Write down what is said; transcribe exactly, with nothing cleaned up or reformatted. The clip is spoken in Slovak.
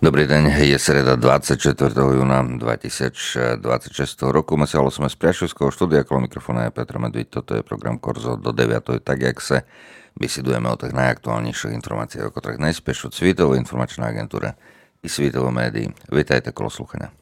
Dobrý deň, je sreda dvadsiateho štvrtého júna dvetisícdvadsaťšesť roku. Mesialo sme z Priašovského štúdia, okolo mikrofóna je Petr Medvíd. Toto je program Korzo do deviatej, tak jak sa vysidujeme o tých najaktuálnejších informáciách, o ktorých najspieš od Svitovo informačnej agentúre i Svitovo médií. Vítajte kolo sluchania.